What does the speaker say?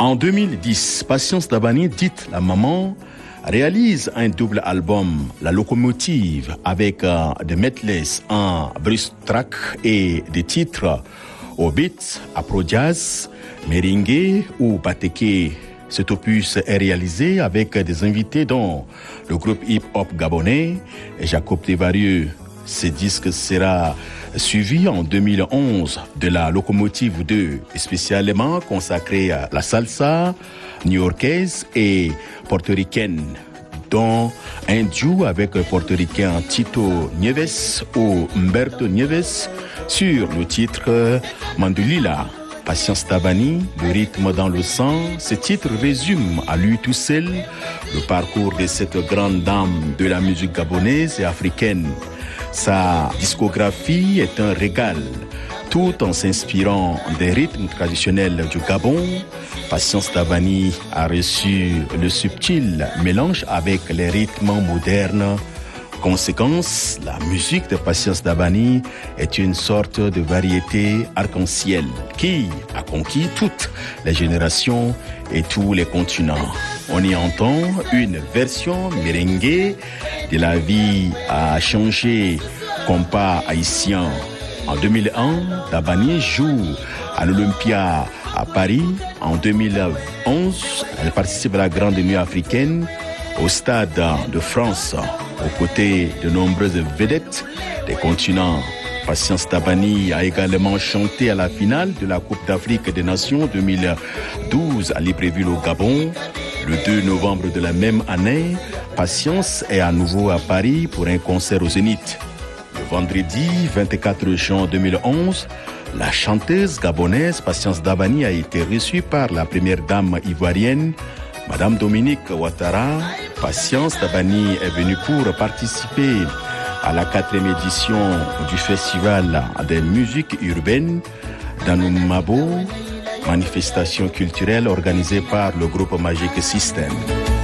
En 2010, Patience Dabani, dite la maman, réalise un double album, La Locomotive, avec des medleys en bruce track et des titres au beat, afro jazz, merengue ou bateke. Cet opus est réalisé avec des invités dont le groupe hip-hop gabonais et Jacob Tevarieux. Ce disque sera suivi en 2011 de La Locomotive 2, spécialement consacré à la salsa new-yorkaise et portoricaine, dont un duo avec le portoricain Tito Nieves ou Humberto Nieves sur le titre Mandolila. Patience Dabani, le rythme dans le sang, ce titre résume à lui tout seul le parcours de cette grande dame de la musique gabonaise et africaine. Sa discographie est un régal, tout en s'inspirant des rythmes traditionnels du Gabon. Patience Dabani a reçu le subtil mélange avec les rythmes modernes. Conséquence, la musique de Patience Dabani est une sorte de variété arc-en-ciel qui a conquis toutes les générations et tous les continents. On y entend une version merengue de La vie a changé, compas haïtien. En 2001, Dabani joue à l'Olympia à Paris. En 2011, elle participe à la Grande Nuit africaine au Stade de France, aux côtés de nombreuses vedettes des continents. Patience Dabani a également chanté à la finale de la Coupe d'Afrique des Nations 2012 à Libreville au Gabon. Le 2 novembre de la même année, Patience est à nouveau à Paris pour un concert au Zénith. Le vendredi 24 juin 2011, la chanteuse gabonaise Patience Dabani a été reçue par la première dame ivoirienne, Madame Dominique Ouattara. Patience Dabani est venue pour participer à la 4e édition du Festival des musiques urbaines d'Anoumabo, manifestation culturelle organisée par le groupe Magic System.